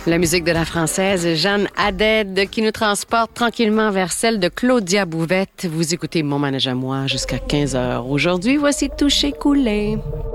La musique de la Française Jeanne Haddad qui nous transporte tranquillement vers celle de Claudia Bouvette. Vous écoutez Mon manège à moi jusqu'à 15h. Aujourd'hui, voici Toucher Coulé.